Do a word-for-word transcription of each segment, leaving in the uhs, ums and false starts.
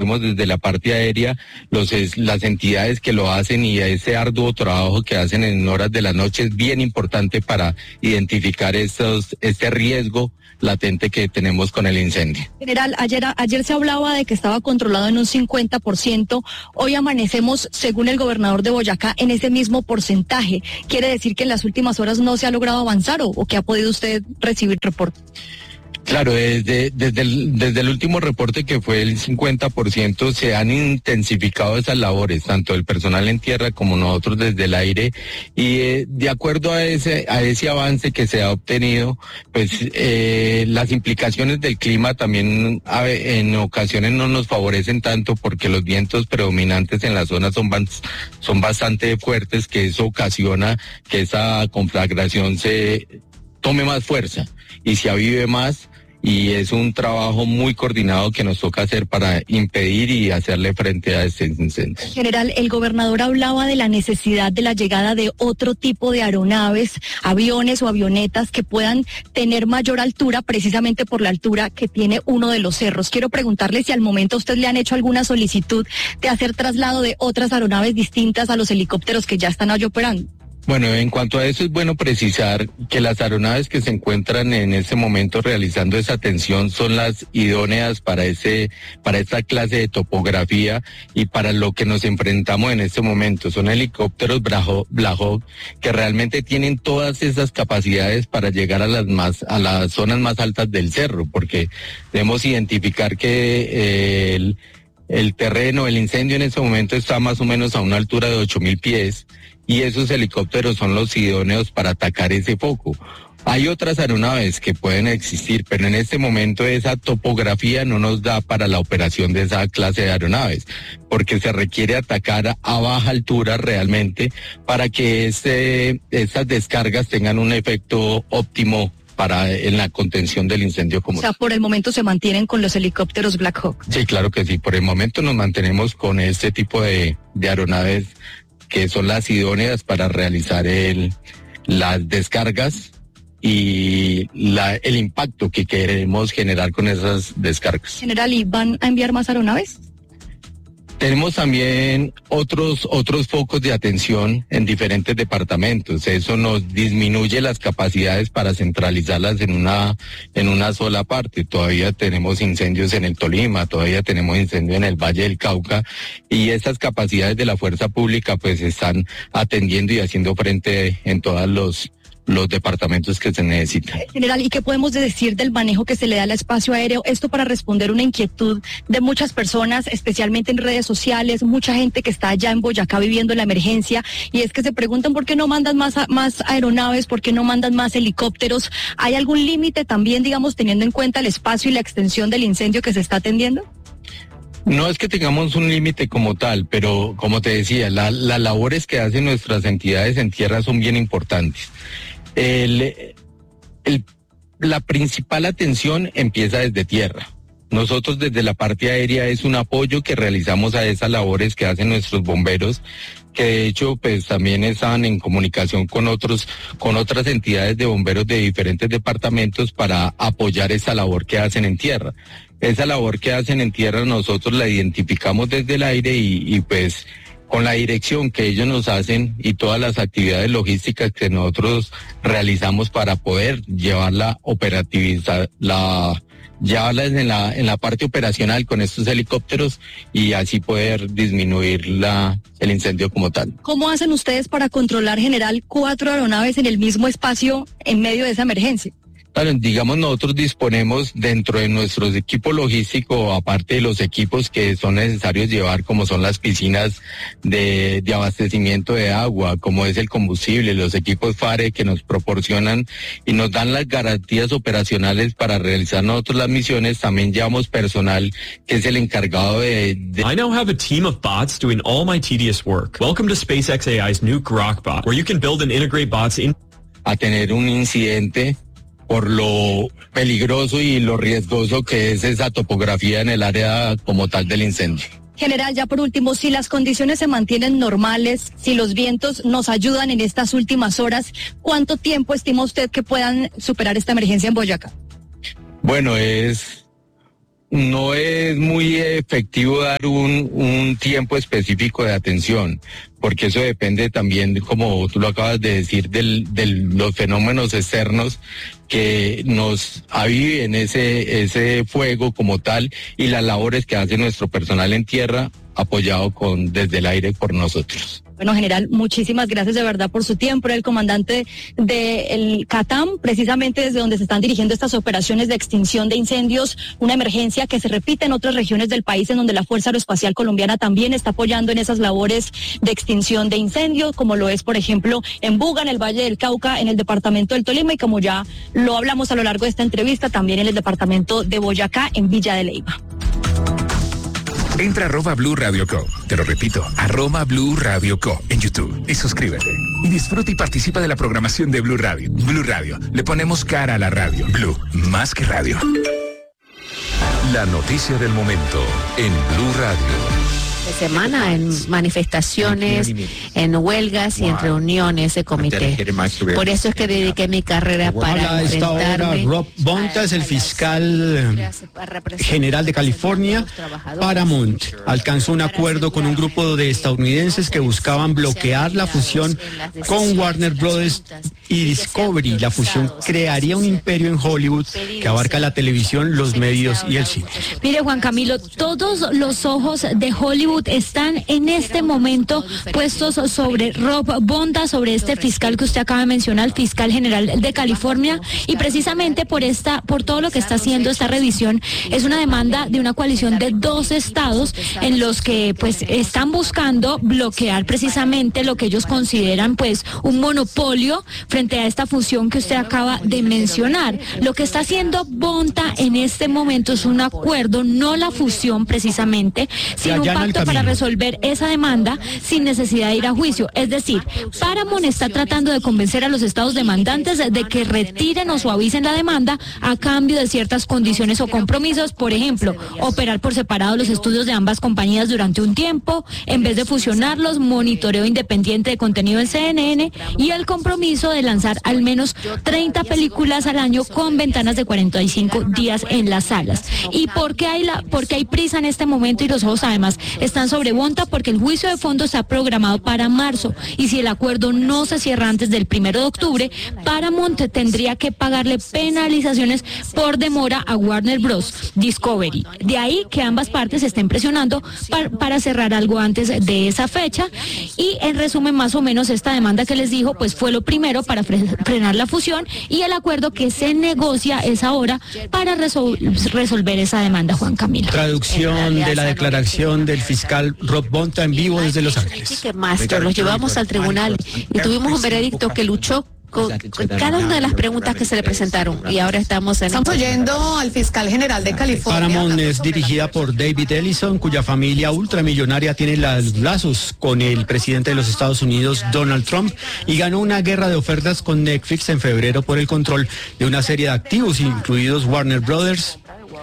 tenemos desde la parte aérea, los es, las entidades que lo hacen y ese arduo trabajo que hacen en horas de la noche es bien importante para identificar estos, este riesgo latente que tenemos con el incendio. General, ayer, ayer se hablaba de que estaba controlado en un cincuenta por ciento, hoy amanecemos, según el gobernador de Boyacá, en ese mismo porcentaje. ¿Quiere decir que en las últimas horas no se ha logrado avanzar o, o que ha podido usted recibir reporte? Claro, desde, desde, el, desde el último reporte que fue el cincuenta por ciento se han intensificado esas labores, tanto el personal en tierra como nosotros desde el aire, y eh, de acuerdo a ese, a ese avance que se ha obtenido, pues eh, las implicaciones del clima también a, en ocasiones no nos favorecen tanto porque los vientos predominantes en la zona son, son bastante fuertes, que eso ocasiona que esa conflagración se tome más fuerza y se avive más. Y es un trabajo muy coordinado que nos toca hacer para impedir y hacerle frente a este incendio. General, el gobernador hablaba de la necesidad de la llegada de otro tipo de aeronaves, aviones o avionetas que puedan tener mayor altura, precisamente por la altura que tiene uno de los cerros. Quiero preguntarle si al momento a usted le han hecho alguna solicitud de hacer traslado de otras aeronaves distintas a los helicópteros que ya están hoy operando. Bueno, en cuanto a eso es bueno precisar que las aeronaves que se encuentran en este momento realizando esa atención son las idóneas para ese, para esta clase de topografía y para lo que nos enfrentamos en este momento. Son helicópteros Black Hawk que realmente tienen todas esas capacidades para llegar a las más, a las zonas más altas del cerro, porque debemos identificar que eh, el El terreno, el incendio en este momento está más o menos a una altura de ocho mil pies y esos helicópteros son los idóneos para atacar ese foco. Hay otras aeronaves que pueden existir, pero en este momento esa topografía no nos da para la operación de esa clase de aeronaves, porque se requiere atacar a baja altura realmente para que este, estas descargas tengan un efecto óptimo para en la contención del incendio como. O sea, por el momento se mantienen con los helicópteros Black Hawk. Sí, claro que sí. Por el momento nos mantenemos con este tipo de, de aeronaves que son las idóneas para realizar el, las descargas y la, el impacto que queremos generar con esas descargas. General, ¿y van a enviar más aeronaves? Tenemos también otros otros focos de atención en diferentes departamentos. Eso nos disminuye las capacidades para centralizarlas en una en una sola parte. Todavía tenemos incendios en el Tolima, todavía tenemos incendios en el Valle del Cauca y esas capacidades de la fuerza pública pues están atendiendo y haciendo frente en todos los los departamentos que se necesitan. General, ¿y qué podemos decir del manejo que se le da al espacio aéreo? Esto para responder una inquietud de muchas personas, especialmente en redes sociales, mucha gente que está allá en Boyacá viviendo la emergencia, y es que se preguntan por qué no mandan más, más aeronaves, por qué no mandan más helicópteros. ¿Hay algún límite también, digamos, teniendo en cuenta el espacio y la extensión del incendio que se está atendiendo? No es que tengamos un límite como tal, pero como te decía, la, las labores que hacen nuestras entidades en tierra son bien importantes. El, el, la principal atención empieza desde tierra. Nosotros desde la parte aérea es un apoyo que realizamos a esas labores que hacen nuestros bomberos, que de hecho pues también están en comunicación con otros, con otras entidades de bomberos de diferentes departamentos para apoyar esa labor que hacen en tierra. Esa labor que hacen en tierra nosotros la identificamos desde el aire y, y pues con la dirección que ellos nos hacen y todas las actividades logísticas que nosotros realizamos para poder llevar la operatividad, la llevarlas en la en la parte operacional con estos helicópteros y así poder disminuir la el incendio como tal. ¿Cómo hacen ustedes para controlar, general, cuatro aeronaves en el mismo espacio en medio de esa emergencia? Claro, digamos, nosotros disponemos dentro de nuestros equipos logísticos, aparte de los equipos que son necesarios llevar, como son las piscinas de, de abastecimiento de agua, como es el combustible, los equipos FARE que nos proporcionan y nos dan las garantías operacionales para realizar nosotros las misiones. También llevamos personal que es el encargado de, de... I now have a team of bots doing all my tedious work. Welcome to SpaceX A I's new Grok bot, where you can build and integrate bots in... a tener un incidente por lo peligroso y lo riesgoso que es esa topografía en el área como tal del incendio. General, ya por último, si las condiciones se mantienen normales, si los vientos nos ayudan en estas últimas horas, ¿cuánto tiempo estima usted que puedan superar esta emergencia en Boyacá? Bueno, es no es muy efectivo dar un, un tiempo específico de atención, porque eso depende también, como tú lo acabas de decir, del, de los fenómenos externos que nos aviven ese, ese fuego como tal y las labores que hace nuestro personal en tierra apoyado con desde el aire por nosotros. Bueno, general, muchísimas gracias de verdad por su tiempo. Era el comandante del CATAM, precisamente desde donde se están dirigiendo estas operaciones de extinción de incendios, una emergencia que se repite en otras regiones del país, en donde la Fuerza Aeroespacial Colombiana también está apoyando en esas labores de extinción de incendios, como lo es, por ejemplo, en Buga, en el Valle del Cauca, en el departamento del Tolima, y como ya lo hablamos a lo largo de esta entrevista, también en el departamento de Boyacá, en Villa de Leyva. Entra a arroba Blue Radio Co. Te lo repito, arroba Blue Radio Co. en YouTube y suscríbete. Y disfruta y participa de la programación de Blue Radio. Blue Radio, le ponemos cara a la radio. Blue, más que radio. La noticia del momento en Blue Radio. Semana en manifestaciones, en huelgas y en reuniones de comité. Por eso es que dediqué mi carrera para enfrentarme. Rob Bontas, el fiscal general de California, Paramount, alcanzó un acuerdo con un grupo de estadounidenses que buscaban bloquear la fusión con Warner Brothers y Discovery. La fusión crearía un imperio en Hollywood que abarca la televisión, los medios y el cine. Mire, Juan Camilo, todos los ojos de Hollywood están en este momento puestos sobre Rob Bonta, sobre este fiscal que usted acaba de mencionar, el fiscal general de California, y precisamente por esta, por todo lo que está haciendo esta revisión, es una demanda de una coalición de dos estados en los que pues están buscando bloquear precisamente lo que ellos consideran pues un monopolio frente a esta fusión que usted acaba de mencionar. Lo que está haciendo Bonta en este momento es un acuerdo, no la fusión precisamente, sino un pacto para resolver esa demanda sin necesidad de ir a juicio. Es decir, Paramount está tratando de convencer a los estados demandantes de que retiren o suavicen la demanda a cambio de ciertas condiciones o compromisos, por ejemplo, operar por separado los estudios de ambas compañías durante un tiempo, en vez de fusionarlos, monitoreo independiente de contenido en C N N y el compromiso de lanzar al menos treinta películas al año con ventanas de cuarenta y cinco días en las salas. ¿Y por qué hay la, por qué hay prisa en este momento y los ojos además están sobre Bonta? Porque el juicio de fondo está programado para marzo y si el acuerdo no se cierra antes del primero de octubre, Paramount tendría que pagarle penalizaciones por demora a Warner Bros. Discovery. De ahí que ambas partes estén presionando para, para cerrar algo antes de esa fecha y en resumen más o menos esta demanda que les dijo pues fue lo primero para fre- frenar la fusión y el acuerdo que se negocia es ahora para resol- resolver esa demanda, Juan Camilo. Traducción de la declaración del fiscal Rob Bonta en vivo desde Los Ángeles. Maestro, los llevamos al tribunal y tuvimos un veredicto que luchó con cada una de las preguntas que se le presentaron y ahora estamos en... Estamos oyendo al fiscal general de California. Paramount es dirigida por David Ellison, cuya familia ultramillonaria tiene los lazos con el presidente de los Estados Unidos, Donald Trump, y ganó una guerra de ofertas con Netflix en febrero por el control de una serie de activos, incluidos Warner Brothers,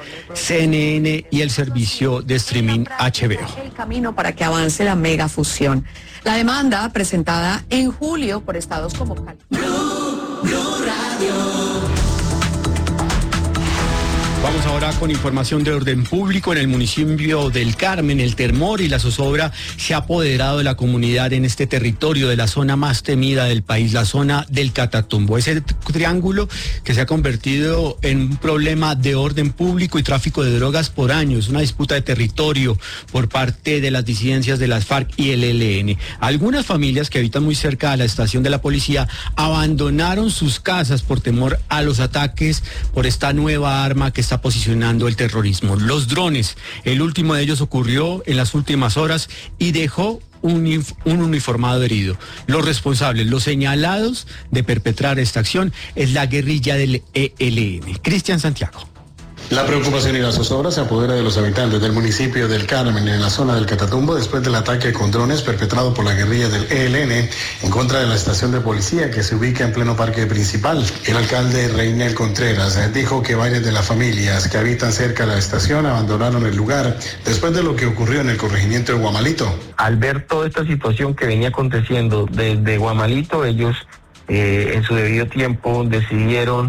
C N N y el servicio de streaming H B O. El camino para que avance la mega fusión. La demanda presentada en julio por estados como Cali. Blue, Blue Radio. Vamos ahora con información de orden público. En el municipio del Carmen, el temor y la zozobra se ha apoderado de la comunidad en este territorio de la zona más temida del país, la zona del Catatumbo. Ese triángulo que se ha convertido en un problema de orden público y tráfico de drogas por años, una disputa de territorio por parte de las disidencias de las FARC y el E L N. Algunas familias que habitan muy cerca de la estación de la policía abandonaron sus casas por temor a los ataques por esta nueva arma que está posicionando el terrorismo, los drones. El último de ellos ocurrió en las últimas horas y dejó un, un uniformado herido. Los responsables, los señalados de perpetrar esta acción es la guerrilla del E L N. Cristian Santiago. La preocupación y la zozobra se apodera de los habitantes del municipio del Carmen, en la zona del Catatumbo, después del ataque con drones perpetrado por la guerrilla del E L N en contra de la estación de policía que se ubica en pleno parque principal. El alcalde Reinel Contreras dijo que varias de las familias que habitan cerca de la estación abandonaron el lugar después de lo que ocurrió en el corregimiento de Guamalito. Al ver toda esta situación que venía aconteciendo desde Guamalito, ellos eh, en su debido tiempo decidieron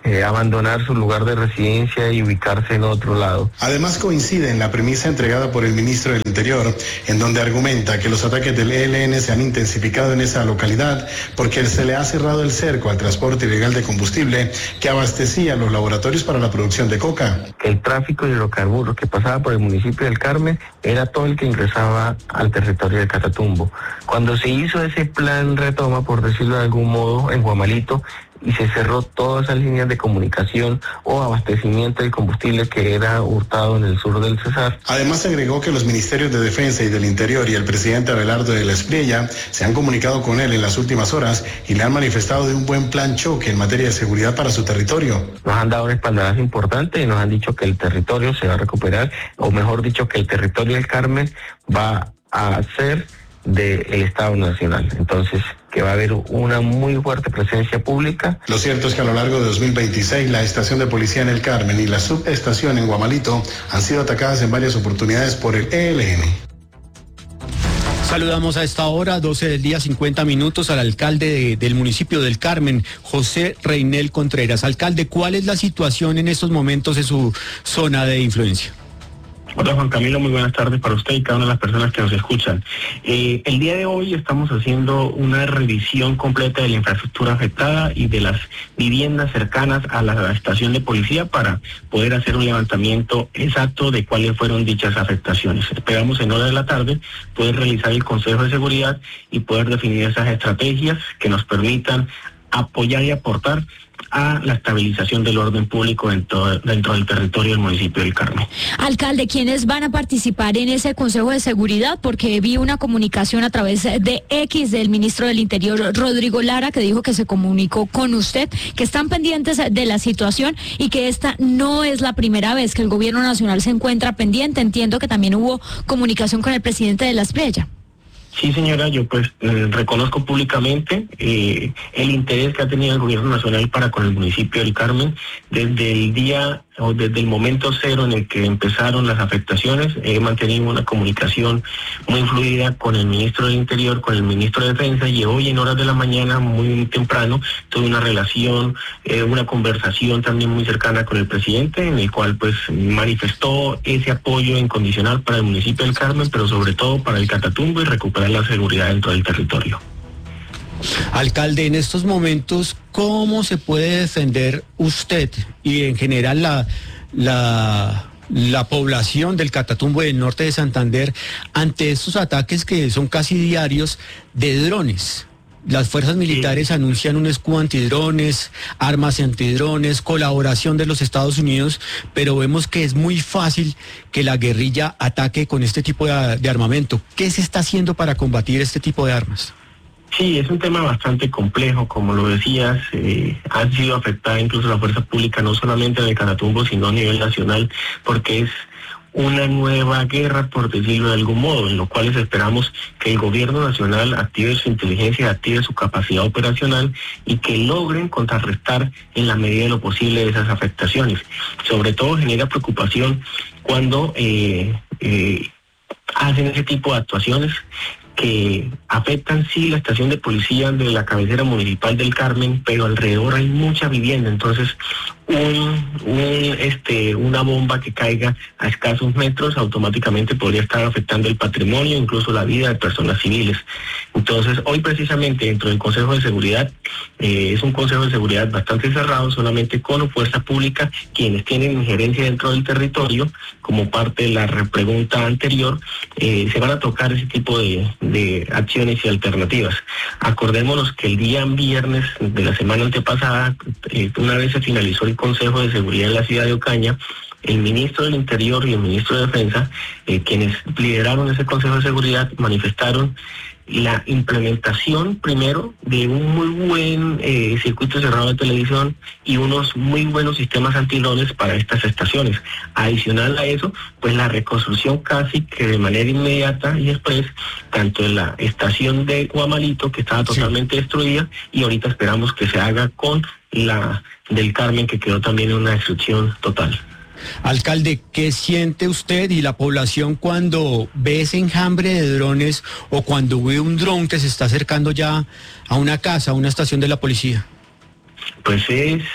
eh, abandonar su lugar de residencia y ubicarse en otro lado. Además coincide en la premisa entregada por el ministro del Interior, en donde argumenta que los ataques del E L N se han intensificado en esa localidad porque se le ha cerrado el cerco al transporte ilegal de combustible que abastecía los laboratorios para la producción de coca. El tráfico de hidrocarburos que pasaba por el municipio del Carmen era todo el que ingresaba al territorio de Catatumbo. Cuando se hizo ese plan retoma, por decirlo de algún modo, en Guamalito, y se cerró todas esas líneas de comunicación o abastecimiento del combustible que era hurtado en el sur del Cesar. Además agregó que los ministerios de Defensa y del Interior y el presidente Abelardo de la Espriella se han comunicado con él en las últimas horas y le han manifestado de un buen plan choque en materia de seguridad para su territorio. Nos han dado un espaldarazo importante y nos han dicho que el territorio se va a recuperar, o mejor dicho, que el territorio del Carmen va a ser del Estado Nacional. Entonces, que va a haber una muy fuerte presencia pública. Lo cierto es que a lo largo de dos mil veintiséis la estación de policía en el Carmen y la subestación en Guamalito han sido atacadas en varias oportunidades por el E L N. Saludamos a esta hora, doce del día, cincuenta minutos, al alcalde de, del municipio del Carmen, José Reinel Contreras. Alcalde, ¿cuál es la situación en estos momentos en su zona de influencia? Hola Juan Camilo, muy buenas tardes para usted y cada una de las personas que nos escuchan. Eh, el día de hoy estamos haciendo una revisión completa de la infraestructura afectada y de las viviendas cercanas a la estación de policía para poder hacer un levantamiento exacto de cuáles fueron dichas afectaciones. Esperamos en hora de la tarde poder realizar el Consejo de Seguridad y poder definir esas estrategias que nos permitan apoyar y aportar a la estabilización del orden público dentro, dentro del territorio del municipio del Carmen. Alcalde, ¿quiénes van a participar en ese Consejo de Seguridad? Porque vi una comunicación a través de X del ministro del Interior, Rodrigo Lara, que dijo que se comunicó con usted, que están pendientes de la situación y que esta no es la primera vez que el gobierno nacional se encuentra pendiente. Entiendo que también hubo comunicación con el presidente de la Espriella. Sí, señora, yo pues eh, reconozco públicamente eh, el interés que ha tenido el gobierno nacional para con el municipio del Carmen desde el día o desde el momento cero en el que empezaron las afectaciones. He mantenido una comunicación muy fluida con el ministro del Interior, con el ministro de Defensa, y hoy en horas de la mañana, muy temprano, tuve una relación, eh, una conversación también muy cercana con el presidente, en el cual pues manifestó ese apoyo incondicional para el municipio del Carmen, pero sobre todo para el Catatumbo y recuperar la seguridad dentro del territorio. Alcalde, en estos momentos, ¿cómo se puede defender usted y en general la, la, la población del Catatumbo y del norte de Santander ante estos ataques que son casi diarios de drones? Las fuerzas militares sí. anuncian un escudo antidrones, armas antidrones, colaboración de los Estados Unidos, pero vemos que es muy fácil que la guerrilla ataque con este tipo de, de armamento. ¿Qué se está haciendo para combatir este tipo de armas? Sí, es un tema bastante complejo, como lo decías, eh, ha sido afectada incluso la fuerza pública, no solamente de Catatumbo, sino a nivel nacional, porque es una nueva guerra, por decirlo de algún modo, en lo cual esperamos que el gobierno nacional active su inteligencia, active su capacidad operacional y que logren contrarrestar en la medida de lo posible esas afectaciones. Sobre todo genera preocupación cuando eh, eh, hacen ese tipo de actuaciones que afectan sí la estación de policía de la cabecera municipal del Carmen, pero alrededor hay mucha vivienda, entonces un, un este una bomba que caiga a escasos metros automáticamente podría estar afectando el patrimonio, incluso la vida de personas civiles. Entonces hoy precisamente dentro del Consejo de Seguridad, eh, es un Consejo de Seguridad bastante cerrado, solamente con fuerza pública, quienes tienen injerencia dentro del territorio, como parte de la repregunta anterior, eh, se van a tocar ese tipo de de acciones y alternativas. Acordémonos que el día viernes de la semana antepasada, eh, una vez se finalizó el Consejo de Seguridad en la ciudad de Ocaña, el ministro del Interior y el ministro de Defensa, eh, quienes lideraron ese Consejo de Seguridad, manifestaron la implementación primero de un muy buen eh, circuito cerrado de televisión y unos muy buenos sistemas antidrones para estas estaciones. Adicional a eso, pues la reconstrucción casi que de manera inmediata y después, tanto en la estación de Guamalito, que estaba totalmente sí. destruida, y ahorita esperamos que se haga con la del Carmen, que quedó también en una destrucción total. Alcalde, ¿qué siente usted y la población cuando ve ese enjambre de drones o cuando ve un dron que se está acercando ya a una casa, a una estación de la policía? Pues es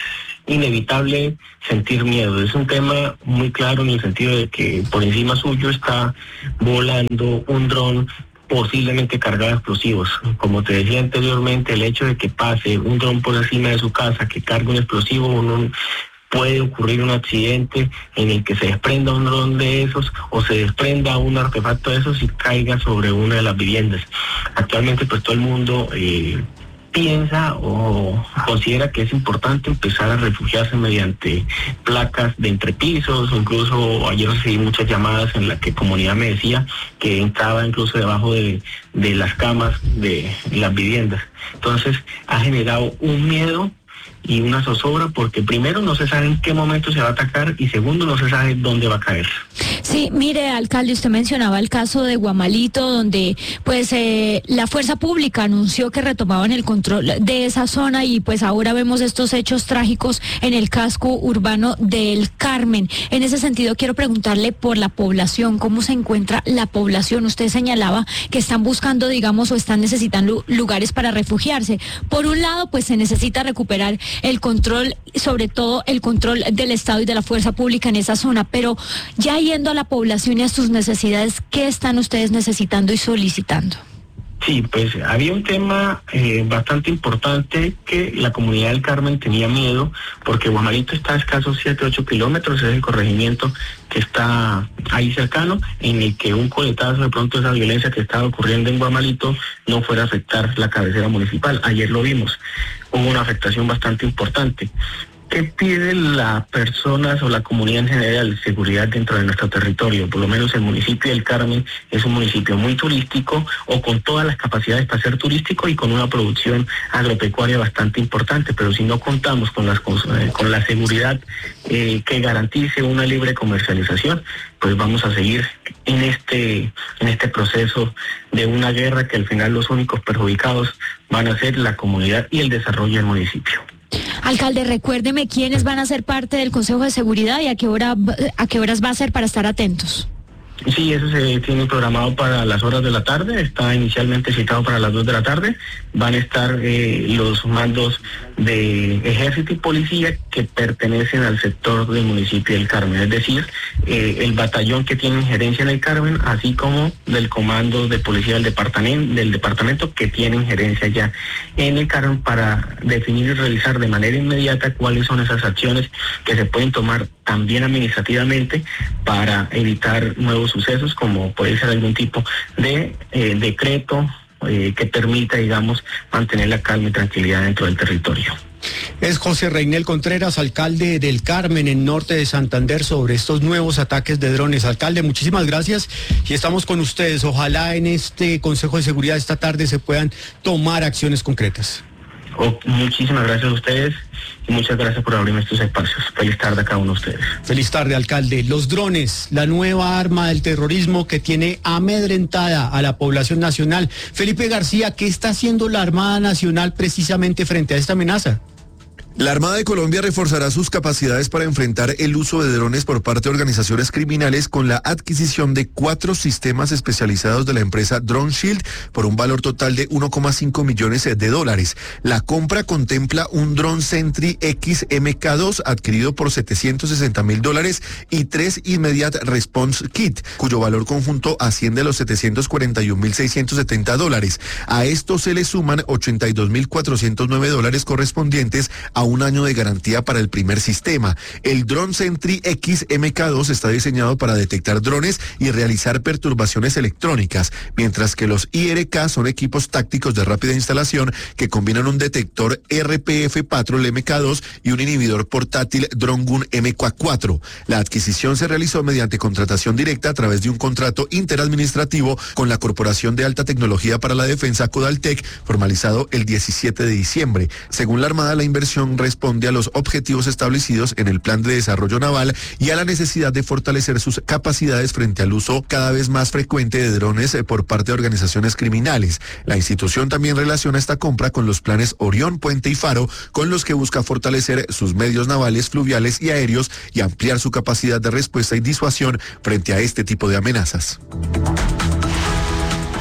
inevitable sentir miedo. Es un tema muy claro en el sentido de que por encima suyo está volando un dron posiblemente cargado de explosivos. Como te decía anteriormente, el hecho de que pase un dron por encima de su casa que cargue un explosivo, un, puede ocurrir un accidente en el que se desprenda un dron de esos o se desprenda un artefacto de esos y caiga sobre una de las viviendas. Actualmente pues todo el mundo eh, piensa o considera que es importante empezar a refugiarse mediante placas de entrepisos, o incluso ayer recibí muchas llamadas en las que comunidad me decía que entraba incluso debajo de, de las camas de las viviendas. Entonces ha generado un miedo y una zozobra porque primero no se sabe en qué momento se va a atacar y segundo no se sabe dónde va a caer. Sí, mire, alcalde, usted mencionaba el caso de Guamalito, donde pues eh, la fuerza pública anunció que retomaban el control de esa zona y pues ahora vemos estos hechos trágicos en el casco urbano del Carmen. En ese sentido quiero preguntarle por la población, ¿cómo se encuentra la población? Usted señalaba que están buscando, digamos, o están necesitando lugares para refugiarse. Por un lado, pues se necesita recuperar el control, sobre todo el control del Estado y de la fuerza pública en esa zona, pero ya yendo a la población y a sus necesidades, ¿qué están ustedes necesitando y solicitando? Sí, pues había un tema eh, bastante importante que la comunidad del Carmen tenía miedo, porque Guamalito está a escasos siete, ocho kilómetros, es el corregimiento que está ahí cercano, en el que un coletazo de pronto esa violencia que estaba ocurriendo en Guamalito no fuera a afectar la cabecera municipal. Ayer lo vimos, hubo una afectación bastante importante. ¿Qué pide las personas o la comunidad en general? Seguridad dentro de nuestro territorio. Por lo menos el municipio del Carmen es un municipio muy turístico o con todas las capacidades para ser turístico y con una producción agropecuaria bastante importante, pero si no contamos con, las, con la seguridad eh, que garantice una libre comercialización, pues vamos a seguir en este, en este proceso de una guerra que al final los únicos perjudicados van a ser la comunidad y el desarrollo del municipio. Alcalde, recuérdeme quiénes van a ser parte del Consejo de Seguridad y a qué hora, a qué horas va a ser para estar atentos. Sí, eso se tiene programado para las horas de la tarde, está inicialmente citado para las dos de la tarde, van a estar eh, los mandos de ejército y policía que pertenecen al sector del municipio del Carmen, es decir, eh, el batallón que tiene injerencia en el Carmen, así como del comando de policía del departamento, del departamento que tiene injerencia ya en el Carmen, para definir y realizar de manera inmediata cuáles son esas acciones que se pueden tomar también administrativamente para evitar nuevos sucesos, como puede ser algún tipo de eh, decreto eh, que permita, digamos, mantener la calma y tranquilidad dentro del territorio. Es José Reinel Contreras, alcalde del Carmen, en norte de Santander, sobre estos nuevos ataques de drones. Alcalde, muchísimas gracias y estamos con ustedes. Ojalá en este Consejo de Seguridad esta tarde se puedan tomar acciones concretas. Oh, muchísimas gracias a ustedes y muchas gracias por abrirme estos espacios. Feliz tarde a cada uno de ustedes. Feliz tarde, alcalde. Los drones, la nueva arma del terrorismo que tiene amedrentada a la población nacional. Felipe García, ¿qué está haciendo la Armada Nacional precisamente frente a esta amenaza? La Armada de Colombia reforzará sus capacidades para enfrentar el uso de drones por parte de organizaciones criminales con la adquisición de cuatro sistemas especializados de la empresa Drone Shield por un valor total de uno coma cinco millones de dólares. La compra contempla un Drone Sentry X M K dos adquirido por setecientos sesenta mil dólares y tres Immediate Response Kit, cuyo valor conjunto asciende a los setecientos cuarenta y un mil seiscientos setenta dólares. A esto se le suman ochenta y dos mil cuatrocientos nueve dólares correspondientes a un año de garantía para el primer sistema. El Drone Sentry X M K dos está diseñado para detectar drones y realizar perturbaciones electrónicas, mientras que los I R K son equipos tácticos de rápida instalación que combinan un detector R P F Patrol M K dos y un inhibidor portátil Drone Gun M K cuatro. La adquisición se realizó mediante contratación directa a través de un contrato interadministrativo con la Corporación de Alta Tecnología para la Defensa, Codaltec, formalizado el diecisiete de diciembre. Según la Armada, la inversión responde a los objetivos establecidos en el Plan de Desarrollo Naval y a la necesidad de fortalecer sus capacidades frente al uso cada vez más frecuente de drones por parte de organizaciones criminales. La institución también relaciona esta compra con los planes Orión, Puente y Faro, con los que busca fortalecer sus medios navales, fluviales y aéreos y ampliar su capacidad de respuesta y disuasión frente a este tipo de amenazas.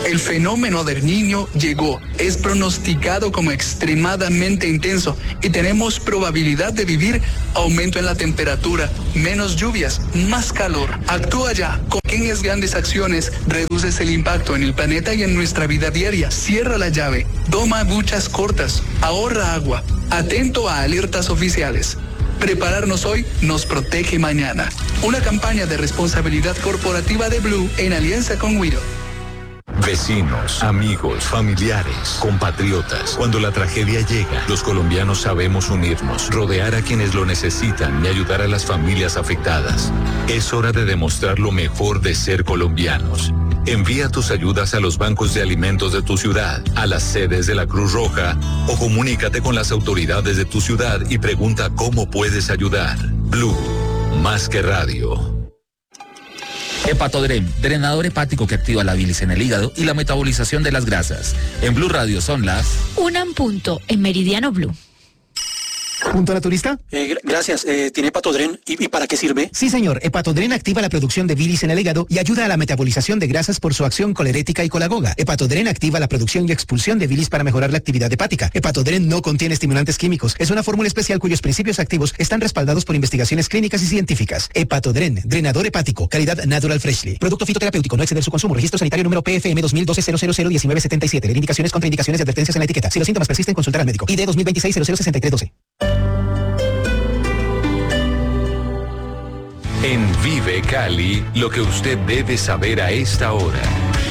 El fenómeno del Niño llegó, es pronosticado como extremadamente intenso y tenemos probabilidad de vivir aumento en la temperatura, menos lluvias, más calor. Actúa ya, con pequeñas grandes acciones, reduces el impacto en el planeta y en nuestra vida diaria. Cierra la llave, toma duchas cortas, ahorra agua, atento a alertas oficiales. Prepararnos hoy nos protege mañana. Una campaña de responsabilidad corporativa de Blue en alianza con Wido. Vecinos, amigos, familiares, compatriotas. Cuando la tragedia llega, los colombianos sabemos unirnos, rodear a quienes lo necesitan y ayudar a las familias afectadas. Es hora de demostrar lo mejor de ser colombianos. Envía tus ayudas a los bancos de alimentos de tu ciudad, a las sedes de la Cruz Roja o comunícate con las autoridades de tu ciudad y pregunta cómo puedes ayudar. Blue, más que radio. Hepatodren, drenador hepático que activa la bilis en el hígado y la metabolización de las grasas. En Blue Radio son las... Una en punto, en Meridiano Blue. ¿Punto naturista? Eh, gracias. Eh, ¿Tiene Hepatodren? ¿Y, ¿Y para qué sirve? Sí, señor. Hepatodren activa la producción de bilis en el hígado y ayuda a la metabolización de grasas por su acción colerética y colagoga. Hepatodren activa la producción y expulsión de bilis para mejorar la actividad hepática. Hepatodren no contiene estimulantes químicos. Es una fórmula especial cuyos principios activos están respaldados por investigaciones clínicas y científicas. Hepatodren, drenador hepático, calidad Natural Freshly. Producto fitoterapéutico, no exceder su consumo. Registro sanitario número P F M dos mil doce cero cero cero diecinueve setenta y siete. Leer indicaciones, contraindicaciones y advertencias en la etiqueta. Si los síntomas persisten, consultar al médico. I D dos mil veintiséis cero cero sesenta y tres doce. En Vive Cali, lo que usted debe saber a esta hora.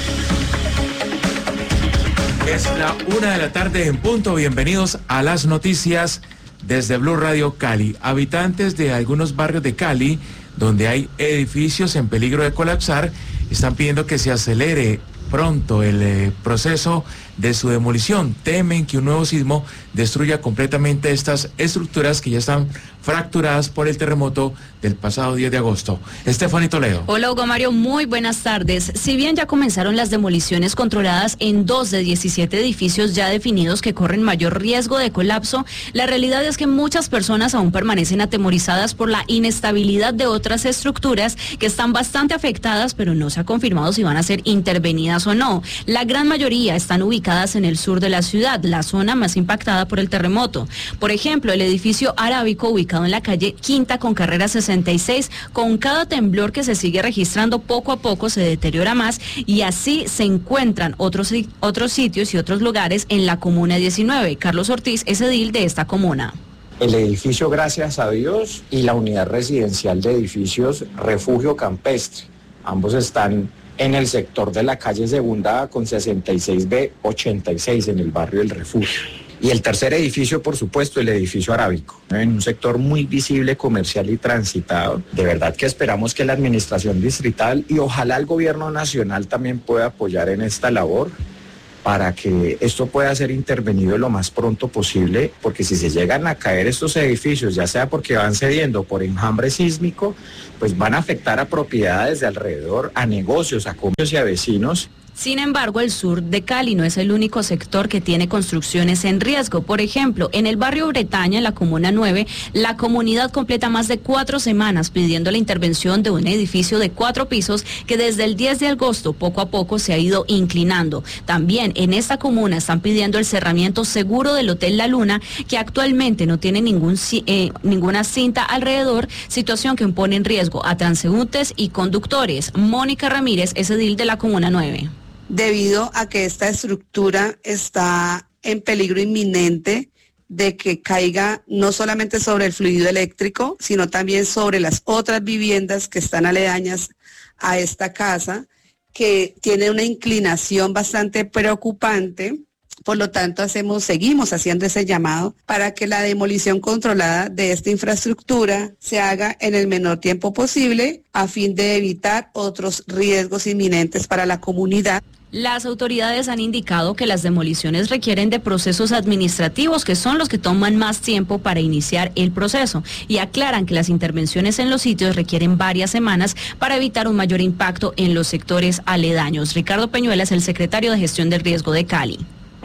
Es la una de la tarde en punto. Bienvenidos a las noticias desde Blue Radio Cali. Habitantes de algunos barrios de Cali, donde hay edificios en peligro de colapsar, están pidiendo que se acelere pronto el eh, proceso de su demolición. Temen que un nuevo sismo destruya completamente estas estructuras que ya están fracturadas por el terremoto del pasado diez de agosto. Estefanía Toledo. Hola Hugo Mario, muy buenas tardes. Si bien ya comenzaron las demoliciones controladas en dos de diecisiete edificios ya definidos que corren mayor riesgo de colapso, la realidad es que muchas personas aún permanecen atemorizadas por la inestabilidad de otras estructuras que están bastante afectadas, pero no se ha confirmado si van a ser intervenidas o no. La gran mayoría están ubicadas en el sur de la ciudad, la zona más impactada por el terremoto. Por ejemplo, el edificio Arábico, ubicado en la calle Quinta con carrera sesenta y seis, con cada temblor que se sigue registrando poco a poco se deteriora más, y así se encuentran otros, otros sitios y otros lugares en la comuna diecinueve. Carlos Ortiz es edil de esta comuna. El edificio Gracias a Dios y la unidad residencial de edificios Refugio Campestre, ambos están en el sector de la calle Segunda con sesenta y seis B ochenta y seis en el barrio del Refugio. Y el tercer edificio, por supuesto, el edificio Arábico, en un sector muy visible, comercial y transitado. De verdad que esperamos que la administración distrital y ojalá el gobierno nacional también pueda apoyar en esta labor para que esto pueda ser intervenido lo más pronto posible, porque si se llegan a caer estos edificios, ya sea porque van cediendo por enjambre sísmico, pues van a afectar a propiedades de alrededor, a negocios, a comercios y a vecinos. Sin embargo, el sur de Cali no es el único sector que tiene construcciones en riesgo. Por ejemplo, en el barrio Bretaña, en la comuna nueve, la comunidad completa más de cuatro semanas pidiendo la intervención de un edificio de cuatro pisos que desde el diez de agosto poco a poco se ha ido inclinando. También en esta comuna están pidiendo el cerramiento seguro del Hotel La Luna, que actualmente no tiene ningún, eh, ninguna cinta alrededor, situación que pone en riesgo a transeúntes y conductores. Mónica Ramírez es edil de la comuna nueve. Debido a que esta estructura está en peligro inminente de que caiga no solamente sobre el fluido eléctrico, sino también sobre las otras viviendas que están aledañas a esta casa, que tiene una inclinación bastante preocupante. Por lo tanto, hacemos, seguimos haciendo ese llamado para que la demolición controlada de esta infraestructura se haga en el menor tiempo posible a fin de evitar otros riesgos inminentes para la comunidad. Las autoridades han indicado que las demoliciones requieren de procesos administrativos que son los que toman más tiempo para iniciar el proceso, y aclaran que las intervenciones en los sitios requieren varias semanas para evitar un mayor impacto en los sectores aledaños. Ricardo Peñuela es el secretario de Gestión del Riesgo de Cali.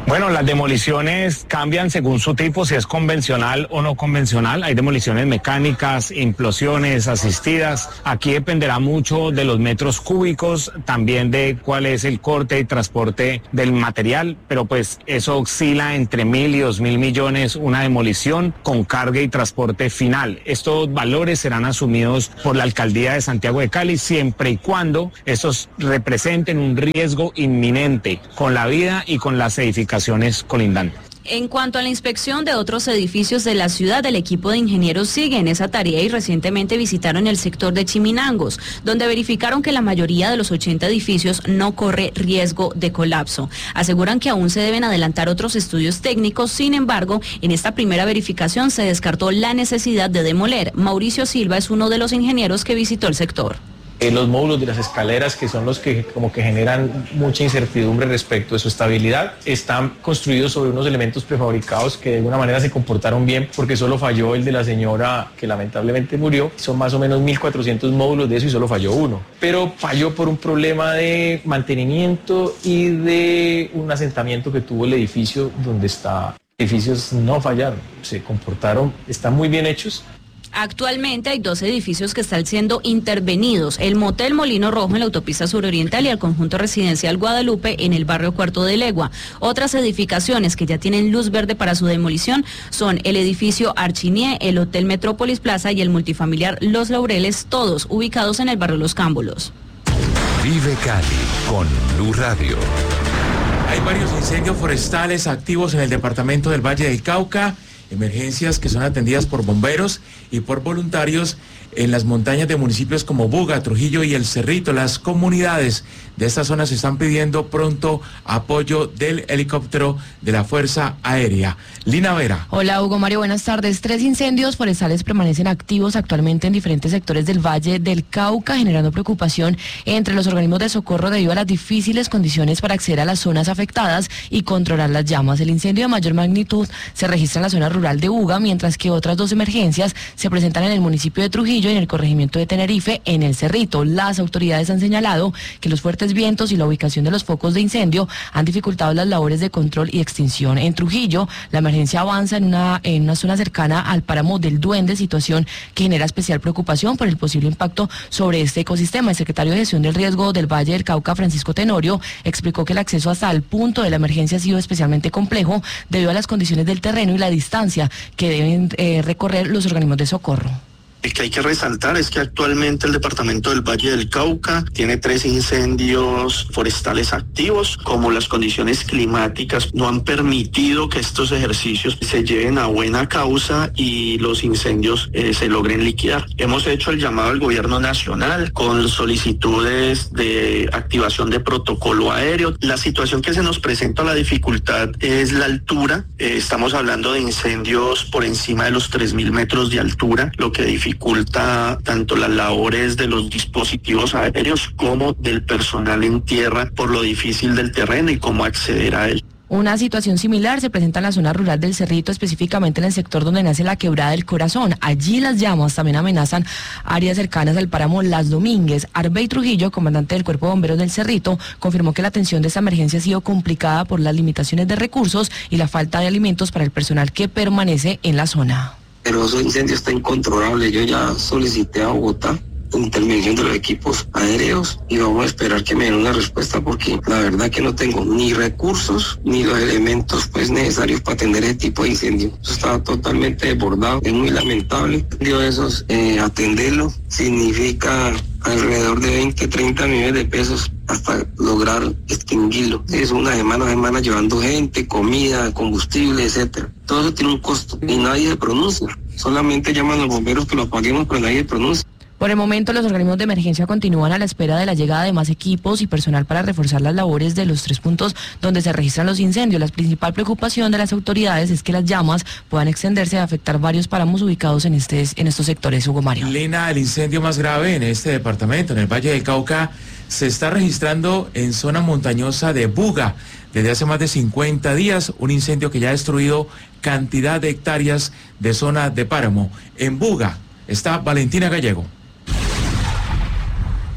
Bueno, las demoliciones cambian según su tipo, si es convencional o no convencional. Hay demoliciones mecánicas, implosiones asistidas. Aquí dependerá mucho de los metros cúbicos, también de cuál es el corte y transporte del material, pero pues eso oscila entre mil y dos mil millones una demolición con carga y transporte final. Estos valores serán asumidos por la Alcaldía de Santiago de Cali siempre y cuando estos representen un riesgo inminente con la vida y con las edificaciones colindantes. En cuanto a la inspección de otros edificios de la ciudad, el equipo de ingenieros sigue en esa tarea y recientemente visitaron el sector de Chiminangos, donde verificaron que la mayoría de los ochenta edificios no corre riesgo de colapso. Aseguran que aún se deben adelantar otros estudios técnicos, sin embargo, en esta primera verificación se descartó la necesidad de demoler. Mauricio Silva es uno de los ingenieros que visitó el sector. Los módulos de las escaleras, que son los que como que generan mucha incertidumbre respecto de su estabilidad, están construidos sobre unos elementos prefabricados que de alguna manera se comportaron bien, porque solo falló el de la señora que lamentablemente murió. Son más o menos mil cuatrocientos módulos de eso y solo falló uno. Pero falló por un problema de mantenimiento y de un asentamiento que tuvo el edificio donde está. Edificios no fallaron, se comportaron, están muy bien hechos. Actualmente hay dos edificios que están siendo intervenidos, el Motel Molino Rojo en la autopista suroriental y el conjunto residencial Guadalupe en el barrio Cuarto de Legua. Otras edificaciones que ya tienen luz verde para su demolición son el edificio Archinié, el Hotel Metrópolis Plaza y el multifamiliar Los Laureles, todos ubicados en el barrio Los Cámbulos. Vive Cali con Blue Radio. Hay varios incendios forestales activos en el departamento del Valle del Cauca. Emergencias que son atendidas por bomberos y por voluntarios en las montañas de municipios como Buga, Trujillo y El Cerrito. Las comunidades de esta zona se están pidiendo pronto apoyo del helicóptero de la Fuerza Aérea. Lina Vera. Hola Hugo Mario, buenas tardes. Tres incendios forestales permanecen activos actualmente en diferentes sectores del Valle del Cauca, generando preocupación entre los organismos de socorro debido a las difíciles condiciones para acceder a las zonas afectadas y controlar las llamas. El incendio de mayor magnitud se registra en la zona rural de Buga, mientras que otras dos emergencias se presentan en el municipio de Trujillo y en el corregimiento de Tenerife, en El Cerrito. Las autoridades han señalado que los fuertes vientos y la ubicación de los focos de incendio han dificultado las labores de control y extinción. En Trujillo, la emergencia avanza en una, en una zona cercana al páramo del Duende, situación que genera especial preocupación por el posible impacto sobre este ecosistema. El secretario de Gestión del Riesgo del Valle del Cauca, Francisco Tenorio, explicó que el acceso hasta el punto de la emergencia ha sido especialmente complejo debido a las condiciones del terreno y la distancia que deben eh, recorrer los organismos de socorro. El que hay que resaltar es que actualmente el departamento del Valle del Cauca tiene tres incendios forestales activos. Como las condiciones climáticas no han permitido que estos ejercicios se lleven a buena causa y los incendios eh, se logren liquidar. Hemos hecho el llamado al gobierno nacional con solicitudes de activación de protocolo aéreo. La situación que se nos presenta, la dificultad, es la altura. Eh, estamos hablando de incendios por encima de los tres mil metros de altura, lo que dificulta dificulta tanto las labores de los dispositivos aéreos como del personal en tierra por lo difícil del terreno y cómo acceder a él. Una situación similar se presenta en la zona rural del Cerrito, específicamente en el sector donde nace la Quebrada del Corazón. Allí las llamas también amenazan áreas cercanas al páramo Las Domínguez. Arbey Trujillo, comandante del Cuerpo de Bomberos del Cerrito, confirmó que la atención de esta emergencia ha sido complicada por las limitaciones de recursos y la falta de alimentos para el personal que permanece en la zona. Pero ese incendio está incontrolable. Yo ya solicité a Bogotá intervención de los equipos aéreos y vamos a esperar que me den una respuesta porque la verdad que no tengo ni recursos ni los elementos pues necesarios para atender ese tipo de incendio. Eso está totalmente desbordado, es muy lamentable. Yo esos eh, atenderlo significa alrededor de veinte, treinta millones de pesos hasta lograr extinguirlo. Es una semana, semana llevando gente, comida, combustible, etcétera. Todo eso tiene un costo y nadie se pronuncia. Solamente llaman a los bomberos que lo paguemos, pero nadie se pronuncia. Por el momento, los organismos de emergencia continúan a la espera de la llegada de más equipos y personal para reforzar las labores de los tres puntos donde se registran los incendios. La principal preocupación de las autoridades es que las llamas puedan extenderse y afectar varios páramos ubicados en, este, en estos sectores. Hugo Mario. Lina, el incendio más grave en este departamento, en el Valle del Cauca, se está registrando en zona montañosa de Buga. Desde hace más de cincuenta días, un incendio que ya ha destruido cantidad de hectáreas de zona de páramo. En Buga está Valentina Gallego.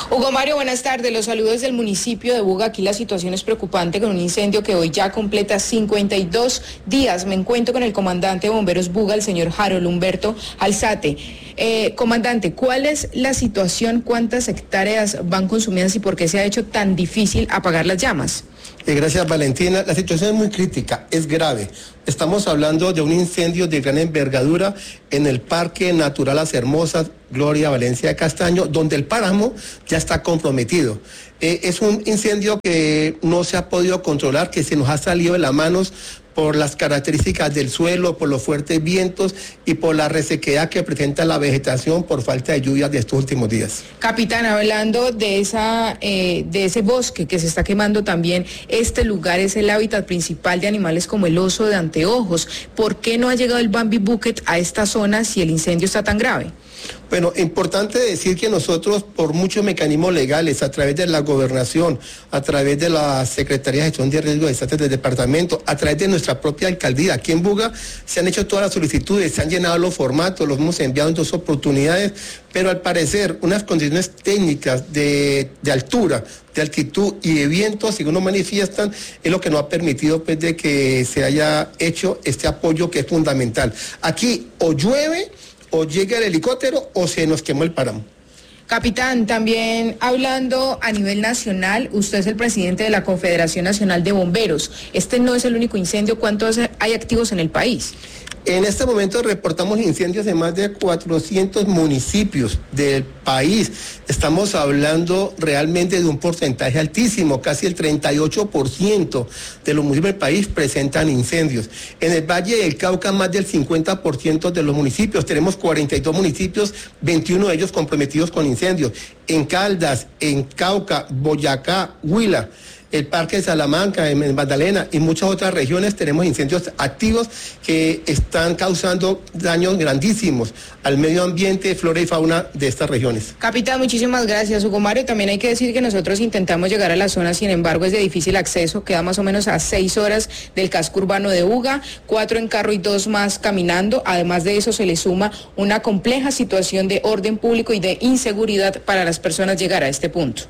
Hugo Mario, buenas tardes. Los saludos del municipio de Buga. Aquí la situación es preocupante con un incendio que hoy ya completa cincuenta y dos días. Me encuentro con el comandante de bomberos Buga, el señor Harold Humberto Alzate. Eh, comandante, ¿cuál es la situación? ¿Cuántas hectáreas van consumidas y por qué se ha hecho tan difícil apagar las llamas? Eh, gracias, Valentina. La situación es muy crítica, es grave. Estamos hablando de un incendio de gran envergadura en el Parque Natural Las Hermosas, Gloria Valencia de Castaño, donde el páramo ya está comprometido. Eh, es un incendio que no se ha podido controlar, que se nos ha salido de las manos por las características del suelo, por los fuertes vientos y por la resequedad que presenta la vegetación por falta de lluvias de estos últimos días. Capitán, hablando de esa eh, de ese bosque que se está quemando también, este lugar es el hábitat principal de animales como el oso de anteojos. ¿Por qué no ha llegado el Bambi Bucket a esta zona si el incendio está tan grave? Bueno, importante decir que nosotros, por muchos mecanismos legales, a través de la gobernación, a través de la Secretaría de Gestión de Riesgos de Desastres del departamento, a través de nuestra propia alcaldía, aquí en Buga, se han hecho todas las solicitudes, se han llenado los formatos, los hemos enviado en dos oportunidades, pero al parecer unas condiciones técnicas de, de altura, de altitud y de viento, según nos manifiestan, es lo que nos ha permitido pues de que se haya hecho este apoyo que es fundamental. Aquí o llueve, o llega el helicóptero o se nos quemó el páramo. Capitán, también hablando a nivel nacional, usted es el presidente de la Confederación Nacional de Bomberos. Este no es el único incendio. ¿Cuántos hay activos en el país? En este momento reportamos incendios en más de cuatrocientos municipios del país. Estamos hablando realmente de un porcentaje altísimo, casi el treinta y ocho por ciento de los municipios del país presentan incendios. En el Valle del Cauca, más del cincuenta por ciento de los municipios, tenemos cuarenta y dos municipios, veintiuno de ellos comprometidos con incendios. En Caldas, en Cauca, Boyacá, Huila, el Parque de Salamanca, en Magdalena y muchas otras regiones tenemos incendios activos que están causando daños grandísimos al medio ambiente, flora y fauna de estas regiones. Capitán, muchísimas gracias. Hugo Mario, también hay que decir que nosotros intentamos llegar a la zona, sin embargo es de difícil acceso, queda más o menos a seis horas del casco urbano de Buga, cuatro en carro y dos más caminando. Además de eso se le suma una compleja situación de orden público y de inseguridad para las personas llegar a este punto.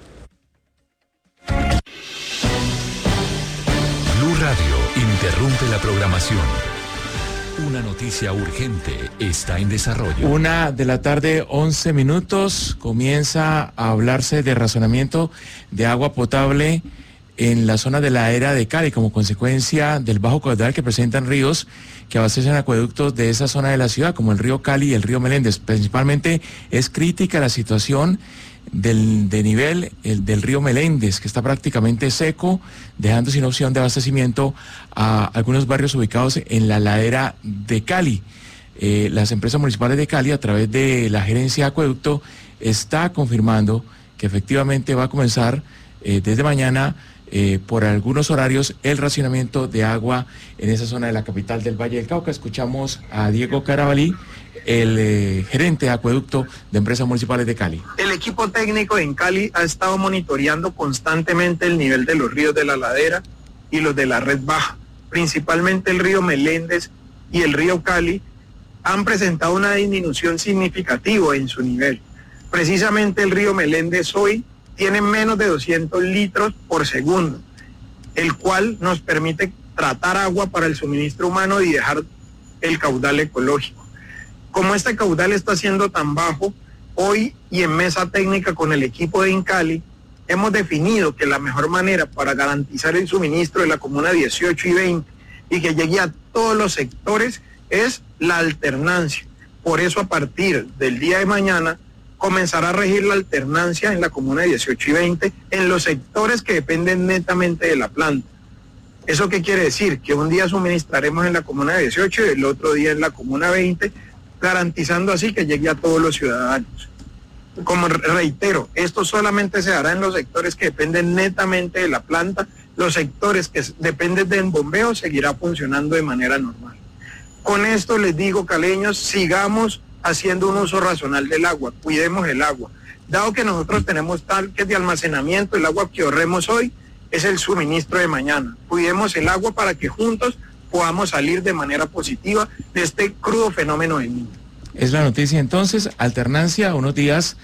Radio interrumpe la programación. Una noticia urgente está en desarrollo. Una de la tarde, once minutos, comienza a hablarse de razonamiento de agua potable en la zona de la era de Cali como consecuencia del bajo caudal que presentan ríos que abastecen acueductos de esa zona de la ciudad, como el río Cali y el río Meléndez. Principalmente es crítica la situación del de nivel el del río Meléndez, que está prácticamente seco, dejando sin opción de abastecimiento a algunos barrios ubicados en la ladera de Cali. Eh, las empresas municipales de Cali, a través de la gerencia de acueducto, está confirmando que efectivamente va a comenzar eh, desde mañana eh, por algunos horarios el racionamiento de agua en esa zona de la capital del Valle del Cauca. Escuchamos a Diego Carabalí, el eh, gerente de acueducto de empresas municipales de Cali. El equipo técnico en Cali ha estado monitoreando constantemente el nivel de los ríos de la ladera y los de la red baja. Principalmente el río Meléndez y el río Cali han presentado una disminución significativa en su nivel. Precisamente el río Meléndez hoy tiene menos de doscientos litros por segundo, el cual nos permite tratar agua para el suministro humano y dejar el caudal ecológico. Como este caudal está siendo tan bajo, hoy y en mesa técnica con el equipo de Incali, hemos definido que la mejor manera para garantizar el suministro de la comuna dieciocho y veinte y que llegue a todos los sectores es la alternancia. Por eso a partir del día de mañana comenzará a regir la alternancia en la comuna dieciocho y veinte en los sectores que dependen netamente de la planta. ¿Eso qué quiere decir? Que un día suministraremos en la comuna dieciocho y el otro día en la comuna veinte, garantizando así que llegue a todos los ciudadanos. Como reitero, esto solamente se hará en los sectores que dependen netamente de la planta. Los sectores que dependen del bombeo seguirá funcionando de manera normal. Con esto les digo, caleños, sigamos haciendo un uso racional del agua, cuidemos el agua. Dado que nosotros tenemos tanques de almacenamiento, el agua que ahorremos hoy es el suministro de mañana. Cuidemos el agua para que juntos podamos salir de manera positiva de este crudo fenómeno del niño. Es la noticia entonces, alternancia unos días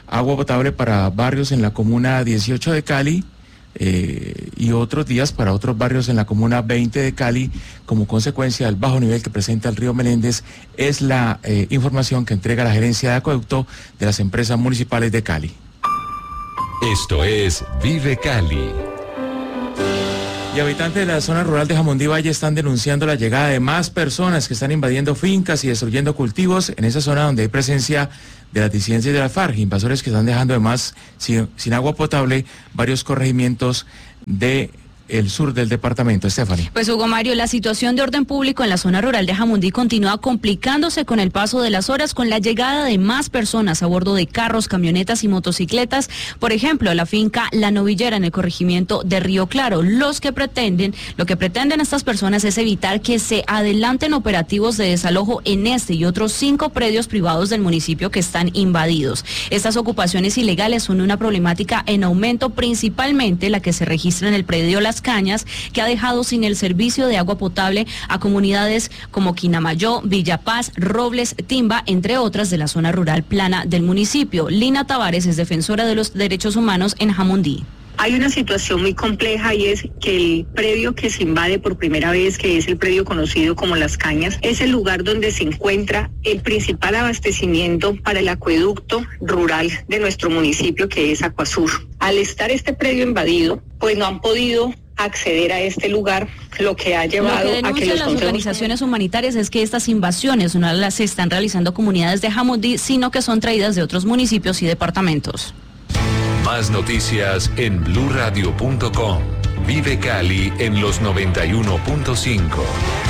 agua potable para barrios en la comuna dieciocho de Cali, Eh, y otros días para otros barrios en la comuna veinte de Cali, como consecuencia del bajo nivel que presenta el río Meléndez. Es la eh, información que entrega la gerencia de acueducto de las empresas municipales de Cali. Esto es Vive Cali. Y habitantes de la zona rural de Jamundí Valle están denunciando la llegada de más personas que están invadiendo fincas y destruyendo cultivos en esa zona donde hay presencia de las disidencias de la FARC, invasores que están dejando además sin, sin agua potable varios corregimientos de el sur del departamento. Stephanie. Pues Hugo Mario, la situación de orden público en la zona rural de Jamundí continúa complicándose con el paso de las horas, con la llegada de más personas a bordo de carros, camionetas y motocicletas. Por ejemplo, la finca La Novillera en el corregimiento de Río Claro. Los que pretenden, lo que pretenden estas personas es evitar que se adelanten operativos de desalojo en este y otros cinco predios privados del municipio que están invadidos. Estas ocupaciones ilegales son una problemática en aumento, principalmente la que se registra en el predio Las Cañas, que ha dejado sin el servicio de agua potable a comunidades como Quinamayó, Villa Paz, Robles, Timba, entre otras de la zona rural plana del municipio. Lina Tavares es defensora de los derechos humanos en Jamundí. Hay una situación muy compleja y es que el predio que se invade por primera vez, que es el predio conocido como Las Cañas, es el lugar donde se encuentra el principal abastecimiento para el acueducto rural de nuestro municipio, que es Acuasur. Al estar este predio invadido, pues no han podido acceder a este lugar, lo que ha llevado lo que a que los las organizaciones humanitarias es que estas invasiones no las están realizando comunidades de Jamundí, sino que son traídas de otros municipios y departamentos. Más noticias en blue radio punto com. Vive Cali en los noventa y uno punto cinco.